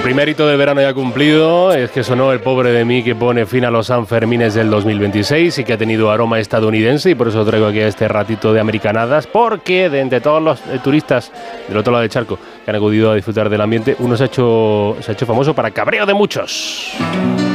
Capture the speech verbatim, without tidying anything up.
primer hito del verano ya cumplido es que sonó El pobre de mí, que pone fin a los Sanfermines del dos mil veintiséis y que ha tenido aroma estadounidense, y por eso traigo aquí este ratito de americanadas, porque de entre todos los eh, turistas del otro lado del charco que han acudido a disfrutar del ambiente, uno se ha hecho, se ha hecho famoso para cabreo de muchos.